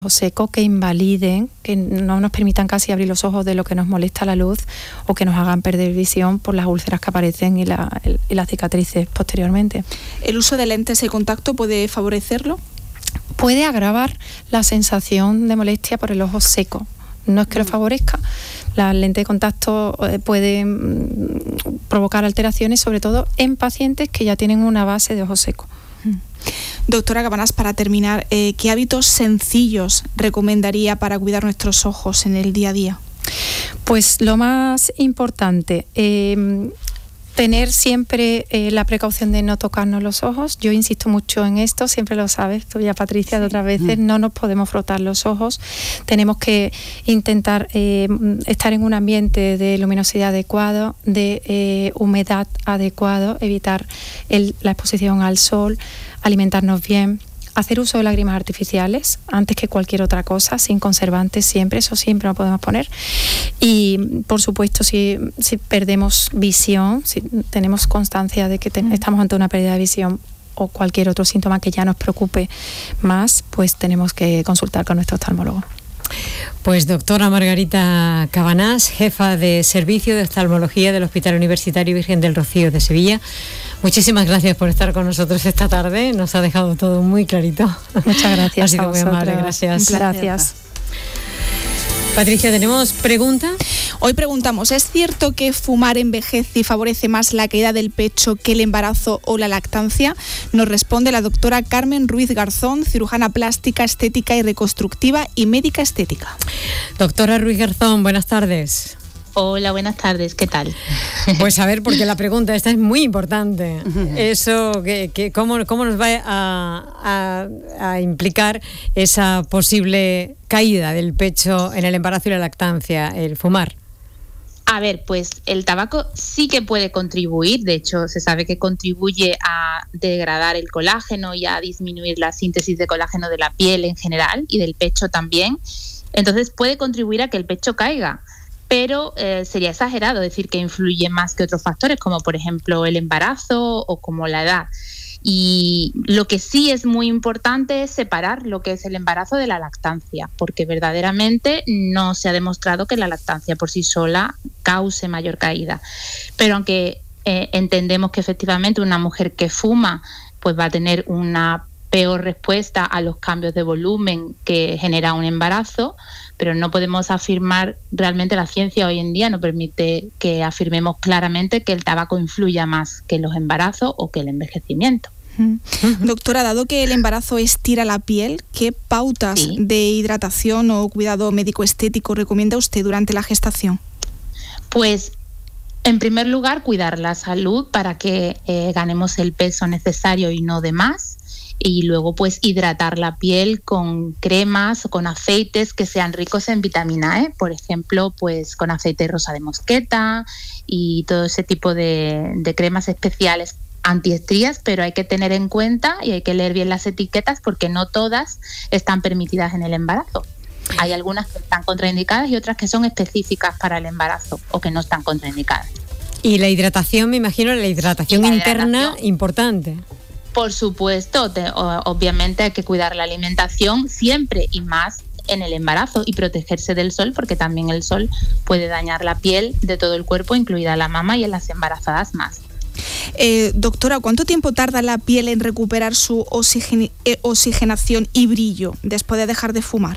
secos que invaliden, que no nos permitan casi abrir los ojos de lo que nos molesta la luz o que nos hagan perder visión por las úlceras que aparecen y las cicatrices posteriormente. ¿El uso de lentes de contacto puede favorecerlo? Puede agravar la sensación de molestia por el ojo seco. No es que lo favorezca. Las lentes de contacto pueden provocar alteraciones, sobre todo en pacientes que ya tienen una base de ojo seco. Doctora Cabanás, para terminar, ¿qué hábitos sencillos recomendaría para cuidar nuestros ojos en el día a día? Pues lo más importante, tener siempre la precaución de no tocarnos los ojos. Yo insisto mucho en esto, siempre lo sabes tú ya, Patricia, de otras veces. No nos podemos frotar los ojos. Tenemos que intentar estar en un ambiente de luminosidad adecuado, de humedad adecuado, evitar la exposición al sol, alimentarnos bien, hacer uso de lágrimas artificiales antes que cualquier otra cosa, sin conservantes siempre, eso siempre lo podemos poner. Y por supuesto, si perdemos visión, si tenemos constancia de que estamos ante una pérdida de visión o cualquier otro síntoma que ya nos preocupe más, pues tenemos que consultar con nuestro oftalmólogo. Pues doctora Margarita Cabanás, jefa de Servicio de Oftalmología del Hospital Universitario Virgen del Rocío de Sevilla, muchísimas gracias por estar con nosotros esta tarde. Nos ha dejado todo muy clarito. Muchas gracias. Ha sido muy amable, gracias. Gracias. Patricia, ¿tenemos pregunta? Hoy preguntamos, ¿es cierto que fumar envejece y favorece más la caída del pecho que el embarazo o la lactancia? Nos responde la doctora Carmen Ruiz Garzón, cirujana plástica, estética y reconstructiva y médica estética. Doctora Ruiz Garzón, buenas tardes. Hola, buenas tardes, ¿qué tal? Pues a ver, porque la pregunta esta es muy importante. Eso, ¿cómo nos va a implicar esa posible caída del pecho en el embarazo y la lactancia, el fumar? A ver, pues el tabaco sí que puede contribuir, de hecho se sabe que contribuye a degradar el colágeno y a disminuir la síntesis de colágeno de la piel en general y del pecho también. Entonces puede contribuir a que el pecho caiga. Pero sería exagerado decir que influye más que otros factores, como por ejemplo el embarazo o como la edad. Y lo que sí es muy importante es separar lo que es el embarazo de la lactancia, porque verdaderamente no se ha demostrado que la lactancia por sí sola cause mayor caída. Pero aunque entendemos que efectivamente una mujer que fuma pues va a tener una peor respuesta a los cambios de volumen que genera un embarazo, pero no podemos afirmar, realmente la ciencia hoy en día no permite que afirmemos claramente que el tabaco influya más que los embarazos o que el envejecimiento. Doctora, dado que el embarazo estira la piel, ¿qué pautas de hidratación o cuidado médico-estético recomienda usted durante la gestación? Pues, en primer lugar, cuidar la salud para que ganemos el peso necesario y no de más. Y luego pues hidratar la piel con cremas o con aceites que sean ricos en vitamina E, por ejemplo pues con aceite de rosa de mosqueta y todo ese tipo de cremas especiales antiestrías, pero hay que tener en cuenta y hay que leer bien las etiquetas porque no todas están permitidas en el embarazo. Hay algunas que están contraindicadas y otras que son específicas para el embarazo o que no están contraindicadas. Y la hidratación, me imagino, la hidratación interna importante. Por supuesto, obviamente hay que cuidar la alimentación siempre y más en el embarazo y protegerse del sol porque también el sol puede dañar la piel de todo el cuerpo, incluida la mama y en las embarazadas más. Doctora, ¿cuánto tiempo tarda la piel en recuperar su oxigenación y brillo después de dejar de fumar?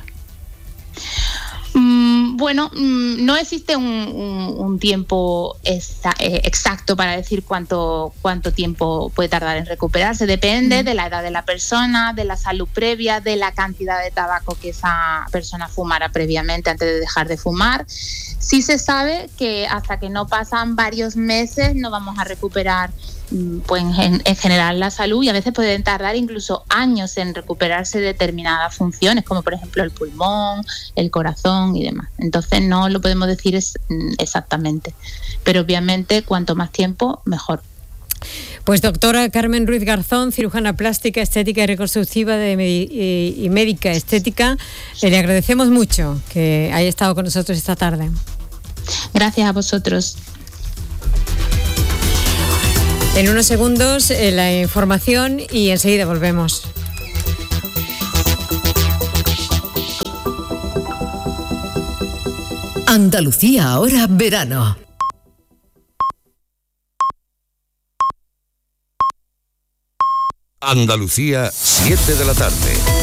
Bueno, no existe un tiempo exacto para decir cuánto tiempo puede tardar en recuperarse. Depende de la edad de la persona, de la salud previa, de la cantidad de tabaco que esa persona fumara previamente antes de dejar de fumar. Sí se sabe que hasta que no pasan varios meses no vamos a recuperar pues en general la salud y a veces pueden tardar incluso años en recuperarse determinadas funciones como por ejemplo el pulmón, el corazón y demás. Entonces no lo podemos decir exactamente, pero obviamente cuanto más tiempo mejor. Pues doctora Carmen Ruiz Garzón, cirujana plástica, estética y reconstructiva y médica estética, le agradecemos mucho que haya estado con nosotros esta tarde. Gracias a vosotros. En unos segundos la información y enseguida volvemos. Andalucía ahora verano. Andalucía, 7 de la tarde.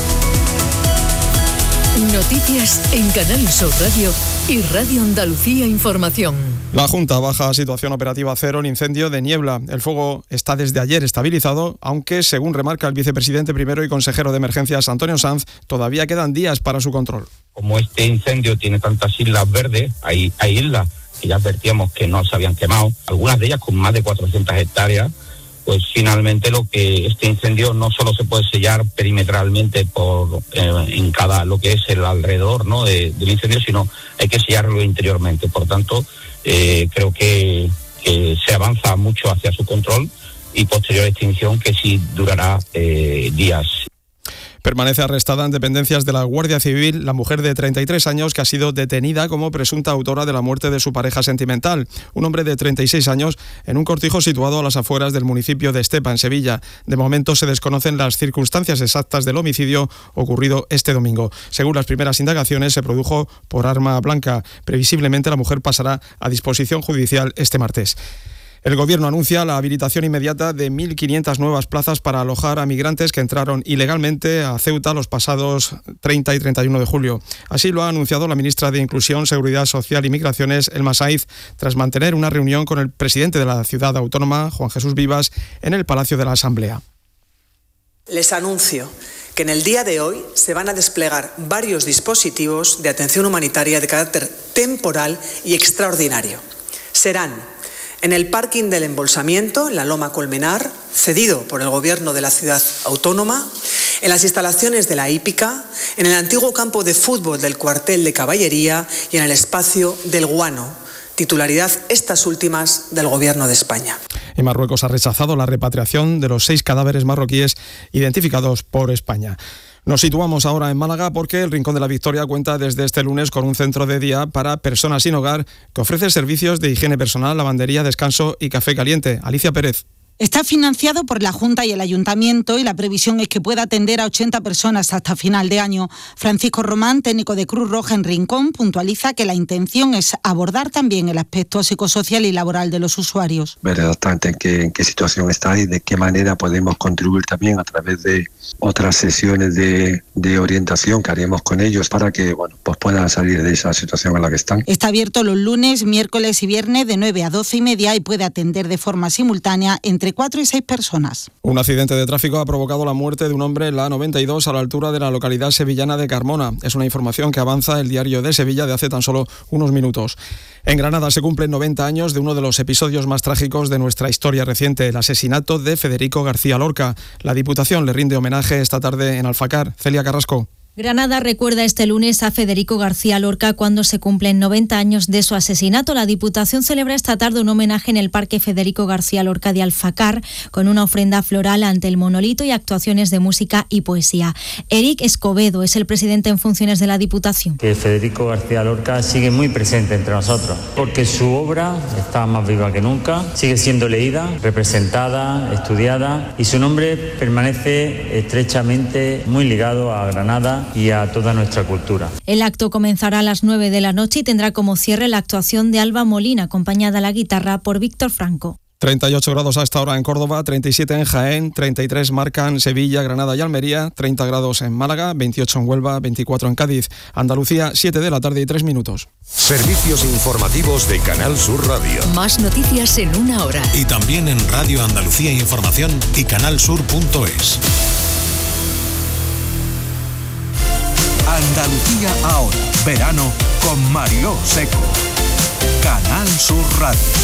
Noticias en Canal Sur Radio y Radio Andalucía Información. La Junta baja a situación operativa cero el incendio de Niebla. El fuego está desde ayer estabilizado, aunque, según remarca el vicepresidente primero y consejero de emergencias Antonio Sanz, todavía quedan días para su control. Como este incendio tiene tantas islas verdes, hay islas que ya advertíamos que no se habían quemado, algunas de ellas con más de 400 hectáreas, pues finalmente este incendio no solo se puede sellar perimetralmente en cada lo que es el alrededor, ¿no?, del incendio, sino hay que sellarlo interiormente. Por tanto, creo que se avanza mucho hacia su control y posterior extinción, que sí durará días. Permanece arrestada en dependencias de la Guardia Civil la mujer de 33 años que ha sido detenida como presunta autora de la muerte de su pareja sentimental, un hombre de 36 años, en un cortijo situado a las afueras del municipio de Estepa, en Sevilla. De momento se desconocen las circunstancias exactas del homicidio ocurrido este domingo. Según las primeras indagaciones, se produjo por arma blanca. Previsiblemente la mujer pasará a disposición judicial este martes. El Gobierno anuncia la habilitación inmediata de 1.500 nuevas plazas para alojar a migrantes que entraron ilegalmente a Ceuta los pasados 30 y 31 de julio. Así lo ha anunciado la ministra de Inclusión, Seguridad Social y Migraciones, Elma Saiz, tras mantener una reunión con el presidente de la ciudad autónoma, Juan Jesús Vivas, en el Palacio de la Asamblea. Les anuncio que en el día de hoy se van a desplegar varios dispositivos de atención humanitaria de carácter temporal y extraordinario. Serán en el parking del embolsamiento, en la Loma Colmenar, cedido por el Gobierno de la ciudad autónoma, en las instalaciones de la hípica, en el antiguo campo de fútbol del cuartel de caballería y en el espacio del Guano, titularidad estas últimas del Gobierno de España. Y Marruecos ha rechazado la repatriación de los 6 cadáveres marroquíes identificados por España. Nos situamos ahora en Málaga porque el Rincón de la Victoria cuenta desde este lunes con un centro de día para personas sin hogar que ofrece servicios de higiene personal, lavandería, descanso y café caliente. Alicia Pérez. Está financiado por la Junta y el Ayuntamiento y la previsión es que pueda atender a 80 personas hasta final de año. Francisco Román, técnico de Cruz Roja en Rincón, puntualiza que la intención es abordar también el aspecto psicosocial y laboral de los usuarios. Ver exactamente en qué situación está y de qué manera podemos contribuir también a través de otras sesiones de orientación que haremos con ellos para que pues puedan salir de esa situación en la que están. Está abierto los lunes, miércoles y viernes de 9 a 12:30 y puede atender de forma simultánea entre 4 y 6 personas. Un accidente de tráfico ha provocado la muerte de un hombre en la A92 a la altura de la localidad sevillana de Carmona. Es una información que avanza el Diario de Sevilla de hace tan solo unos minutos. En Granada se cumplen 90 años de uno de los episodios más trágicos de nuestra historia reciente, el asesinato de Federico García Lorca. La Diputación le rinde homenaje esta tarde en Alfacar. Celia Carrasco. Granada recuerda este lunes a Federico García Lorca cuando se cumplen 90 años de su asesinato. La Diputación celebra esta tarde un homenaje en el Parque Federico García Lorca de Alfacar con una ofrenda floral ante el monolito y actuaciones de música y poesía. Eric Escobedo es el presidente en funciones de la Diputación. Que Federico García Lorca sigue muy presente entre nosotros porque su obra está más viva que nunca, sigue siendo leída, representada, estudiada y su nombre permanece estrechamente muy ligado a Granada y a toda nuestra cultura. El acto comenzará a las 9 de la noche y tendrá como cierre la actuación de Alba Molina, acompañada a la guitarra por Víctor Franco. 38 grados a esta hora en Córdoba, 37 en Jaén, 33 marcan Sevilla, Granada y Almería, 30 grados en Málaga, 28 en Huelva, 24 en Cádiz. Andalucía, 7 de la tarde y 3 minutos. Servicios informativos de Canal Sur Radio. Más noticias en una hora. Y también en Radio Andalucía Información y canalsur.es. Andalucía ahora, verano con Mariló Seco. Canal Sur Radio.